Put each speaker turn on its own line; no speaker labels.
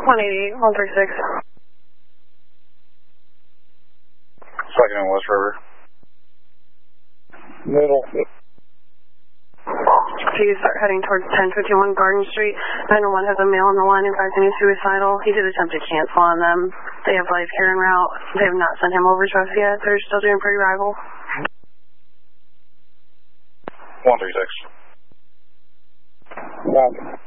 188, 136.
Second and West River.
Middle.
Please start heading towards 1051 Garden Street. 901 has a male on the line advising he's suicidal. He did attempt to cancel on them. They have life care en route. They have not sent him over to us yet. They're still doing pre-arrival.
136.
Copy.